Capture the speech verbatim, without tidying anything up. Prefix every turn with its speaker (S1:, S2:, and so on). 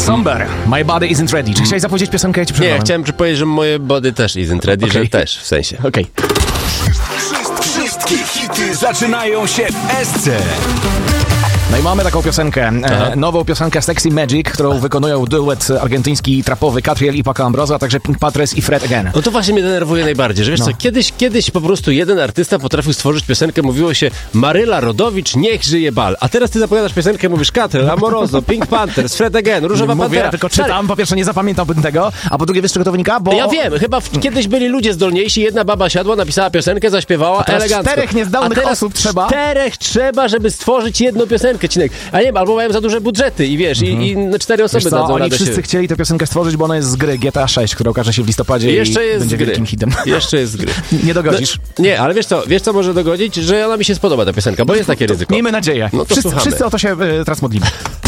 S1: Somber, My Body Isn't Ready. Czy chciałeś zapowiedzieć piosenkę? Ja ci przerwałem.
S2: Nie, chciałem powiedzieć, że moje body też isn't ready,
S1: Okay.
S2: że też, w sensie.
S1: Okej.
S3: Wszystkie hity zaczynają się w S C.
S1: No i mamy taką piosenkę, e, nową piosenkę Sexy Magic, którą wykonują duet argentyński trapowy Catriel i Paco Ambrosio, a także Pink Patres i Fred Again.
S2: No to właśnie mnie denerwuje najbardziej, że wiesz
S1: No.
S2: co, kiedyś, kiedyś po prostu jeden artysta potrafił stworzyć piosenkę, mówiło się Maryla Rodowicz, niech żyje bal, a teraz ty zapowiadasz piosenkę, mówisz Catriel, Amoroso, Pink Panthers, Fred Again, Różowa
S1: Mówię,
S2: Pantera.
S1: tylko czytam, po pierwsze nie zapamiętałbym tego, a po drugie wiesz czego to wynika? Bo
S2: Ja wiem, chyba w, kiedyś byli ludzie zdolniejsi, jedna baba siadła, napisała piosenkę, zaśpiewała
S1: teraz
S2: elegancko.
S1: czterech niezdolnych
S2: a teraz
S1: osób trzeba.
S2: czterech trzeba, żeby stworzyć jedną piosenkę, Cinek. A nie wiem, albo mają za duże budżety i wiesz, i, i na cztery osoby
S1: Wiesz co,
S2: dadzą
S1: oni
S2: radę
S1: wszyscy
S2: się...
S1: chcieli tę piosenkę stworzyć, bo ona jest z gry G T A sześć, która ukaże się w listopadzie
S2: I jeszcze
S1: i
S2: jest
S1: będzie
S2: z gry.
S1: wielkim hitem.
S2: Jeszcze jest z gry.
S1: Nie dogodzisz.
S2: No, nie, ale wiesz co, wiesz co może dogodzić? Że ona mi się spodoba, ta piosenka, bo jest takie ryzyko.
S1: Miejmy nadzieję.
S2: No to
S1: wszyscy,
S2: słuchamy.
S1: wszyscy o to się y, teraz modlimy.